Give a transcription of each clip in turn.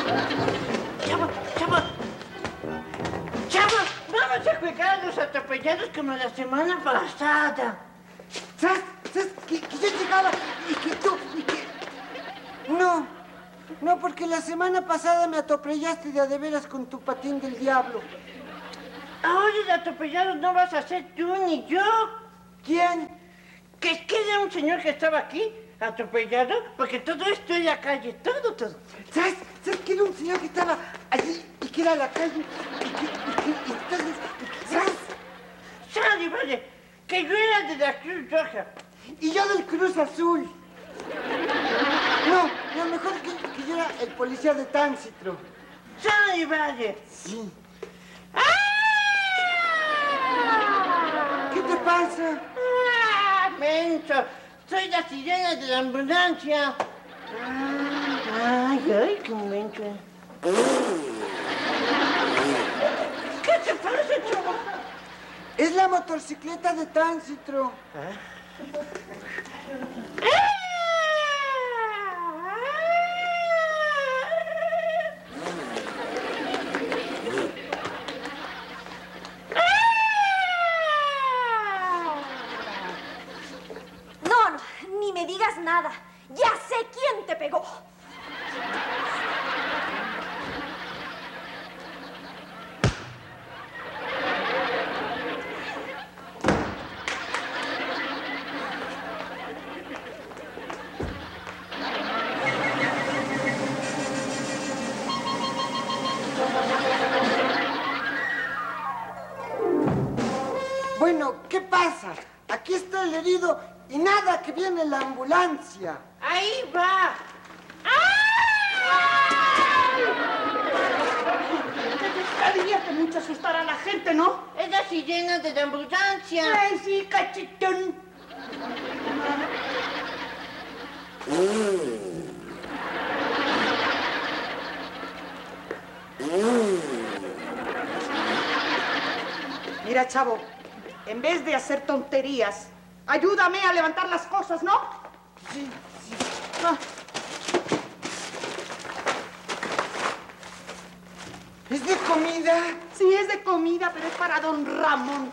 Chavos, vamos a jugar a los atropellados como la semana pasada. ¿Sabes? Que yo llegaba y que tú... No, porque la semana pasada me atropellaste de veras con tu patín del diablo. Ahora el atropellado no vas a ser tú ni yo. ¿Quién? Que era un señor que estaba aquí, atropellado, porque todo esto es la calle, todo. ¿Sabes que era un señor que estaba allí y que era la calle? Y entonces, ¿sabes? Sale, vale, que yo era de la Cruz Roja. Y yo del Cruz Azul. No, mejor que yo era el policía de tránsito. Sale, vale. Sí. ¿Qué te pasa? Menso, soy la sirena de la ambulancia. Ay, qué menso. ¿Qué te pasa, chavo? Es la motocicleta de tránsito. No, ni me digas nada. Ya sé quién te pegó. Bueno, ¿qué pasa? Aquí está el herido y nada que viene la ambulancia. Ahí va. Te diría que mucho asustar a la gente, ¿no? Es la sirena de la ambulancia. Ay, sí, cachetón. Mira, chavo, en vez de hacer tonterías, ayúdame a levantar las cosas, ¿no? Sí. Ah, ¿Es de comida? sí, es de comida, pero es para don Ramón.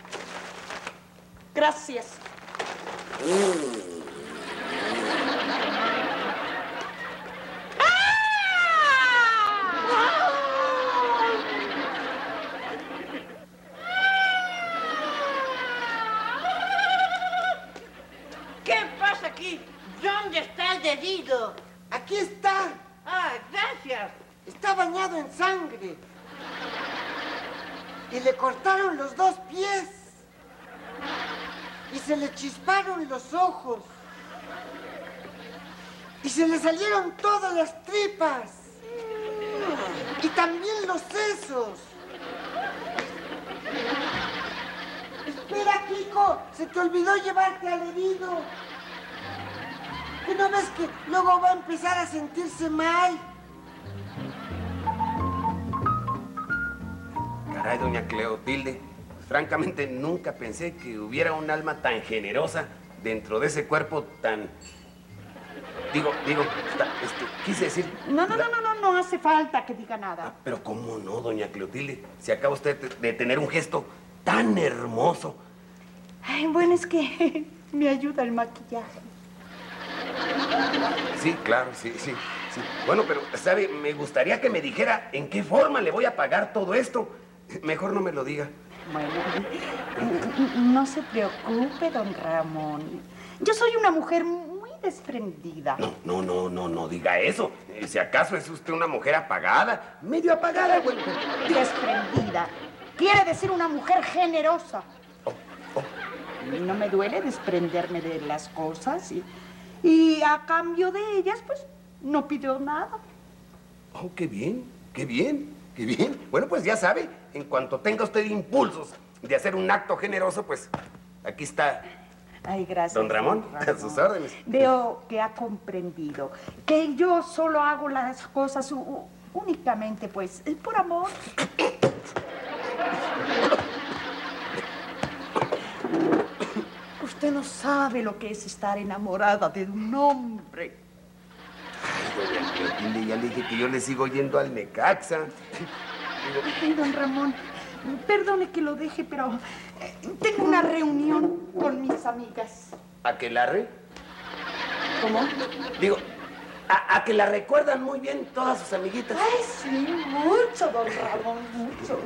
Gracias. ¿Qué pasa aquí? ¿Dónde está el herido? Aquí está. Gracias. Está bañado en sangre. Y le cortaron los 2 pies. Y se le chisparon los ojos. Y se le salieron todas las tripas. Y también los sesos. Espera, Kiko, se te olvidó llevarte al herido. ¿Que no ves que luego va a empezar a sentirse mal? Caray, doña Cleotilde, francamente nunca pensé que hubiera un alma tan generosa dentro de ese cuerpo tan... quise decir... No hace falta que diga nada. Pero ¿cómo no, doña Cleotilde? Si acaba usted de tener un gesto tan hermoso. Ay, bueno, es que me ayuda el maquillaje. Sí, claro, sí. Bueno, pero, ¿sabe? Me gustaría que me dijera en qué forma le voy a pagar todo esto. Mejor no me lo diga. Bueno, no se preocupe, don Ramón. Yo soy una mujer muy desprendida. No diga eso. Si acaso es usted una mujer apagada, medio apagada, güey. Desprendida. Quiere decir una mujer generosa. No me duele desprenderme de las cosas y a cambio de ellas, pues, no pidió nada. Oh, qué bien. Bueno, pues ya sabe, en cuanto tenga usted impulsos de hacer un acto generoso, pues, aquí está. Ay, gracias. Don Ramón, a sus órdenes. Veo que ha comprendido que yo solo hago las cosas únicamente, pues, por amor. Usted no sabe lo que es estar enamorada de un hombre. Ay, Dile, ya le dije que yo le sigo yendo al Necaxa. Ay, don Ramón, perdone que lo deje, pero tengo una reunión con mis amigas. ¿Aquelarre? ¿Cómo? Digo, a que la recuerdan muy bien todas sus amiguitas. Ay, sí, mucho, don Ramón, mucho.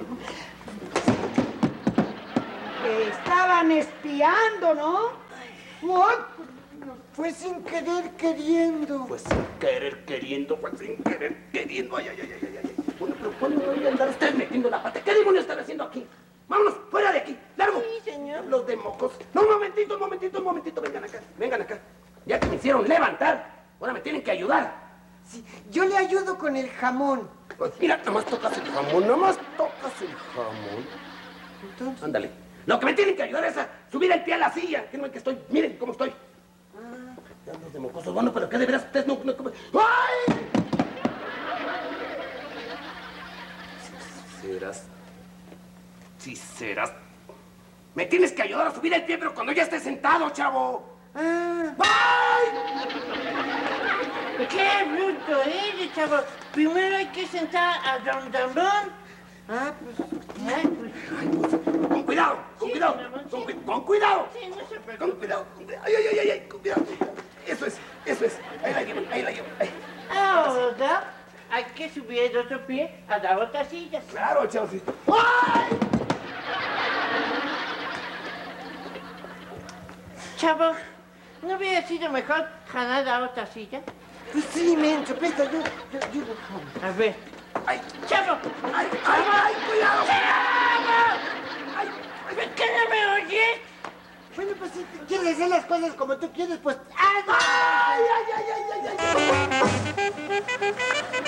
Que estaban espiando, ¿no? What? Fue sin querer queriendo. Pues sin querer queriendo, pues sin querer queriendo. Ay, ay, ay, ay, ay. Bueno, pero ¿cuándo voy a andar usted metiendo la pata? ¿Qué demonios están haciendo aquí? Vámonos, fuera de aquí, largo. Sí, señor. Los de mocos. No, un momentito, vengan acá. Ya que me hicieron levantar, ahora me tienen que ayudar. Sí, yo le ayudo con el jamón. Pues mira, nomás tocas el jamón. Entonces, Ándale. Lo que me tienen que ayudar es a subir el pie a la silla. Que no es que estoy, miren cómo estoy. Ya los de mocosos, bueno, pero ¿qué de veras ustedes no... ¡Ay! Si serás. Me tienes que ayudar a subir el pie, pero cuando ya estés sentado, chavo. ¡Ay! ¡Qué bruto eres, chavo! Primero hay que sentar a don Ramón. Con cuidado, con Sí, cuidado, mi amor, con, sí. con cuidado. Sí, no se Con preocupe. cuidado, ay, con cuidado. Eso es. Ahí la llevo. Ahí. Ahora hay que subir el otro pie a la otra silla. Claro, chavo, sí. ¡Ay! Chavo, ¿no hubiera sido mejor jalar la otra silla? pues sí, menso, presta, yo lo jalo. A ver. ¡Ay! ¡Chavo! ¡Ay, cuidado! ¡Ay! ¿Por qué no me oyes? Bueno, pues si quieres hacer las cosas como tú quieres, pues... ¡Ay!